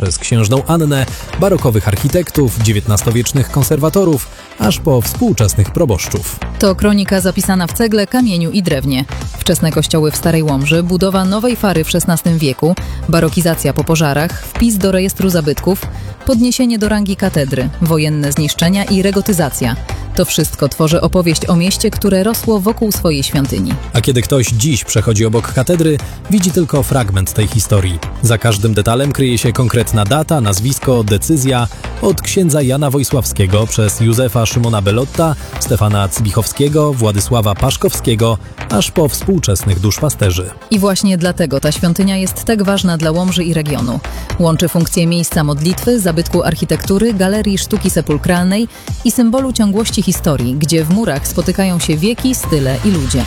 przez księżną Annę, barokowych architektów, XIX-wiecznych konserwatorów, aż po współczesnych proboszczów. To kronika zapisana w cegle, kamieniu i drewnie. Wczesne kościoły w Starej Łomży, budowa nowej fary w XVI wieku, barokizacja po pożarach, wpis do rejestru zabytków, podniesienie do rangi katedry, wojenne zniszczenia i regotyzacja. To wszystko tworzy opowieść o mieście, które rosło wokół swojej świątyni. A kiedy ktoś dziś przechodzi obok katedry, widzi tylko fragment tej historii. Za każdym detalem kryje się konkretna data, nazwisko, decyzja, od księdza Jana Wojsławskiego przez Józefa Szymona Belotta, Stefana Cybichowskiego, Władysława Paszkowskiego, aż po współczesnych duszpasterzy. I właśnie dlatego ta świątynia jest tak ważna dla Łomży i regionu. Łączy funkcję miejsca modlitwy, zabytku architektury, galerii sztuki sepulkralnej i symbolu ciągłości historii, gdzie w murach spotykają się wieki, style i ludzie.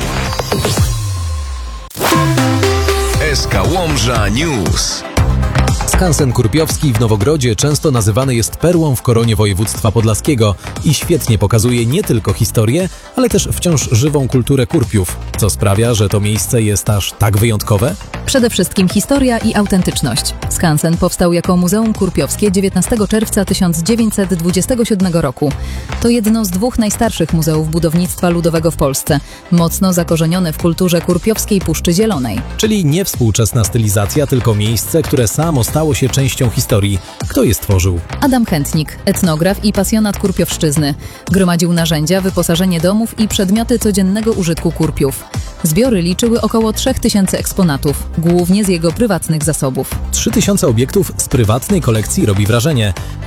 SK Łomża News. Skansen Kurpiowski w Nowogrodzie często nazywany jest perłą w koronie województwa podlaskiego i świetnie pokazuje nie tylko historię, ale też wciąż żywą kulturę Kurpiów, co sprawia, że to miejsce jest aż tak wyjątkowe. Przede wszystkim historia i autentyczność. Skansen powstał jako Muzeum Kurpiowskie 19 czerwca 1927 roku. To jedno z dwóch najstarszych muzeów budownictwa ludowego w Polsce, mocno zakorzenione w kulturze kurpiowskiej Puszczy Zielonej. Czyli nie współczesna stylizacja, tylko miejsce, które samo stało się częścią historii. Kto je stworzył? Adam Chętnik, etnograf i pasjonat kurpiowszczyzny. Gromadził narzędzia, wyposażenie domów i przedmioty codziennego użytku Kurpiów. Zbiory liczyły około 3000 eksponatów, głównie z jego prywatnych zasobów. 3000 obiektów z prywatnej kolekcji robi wrażenie.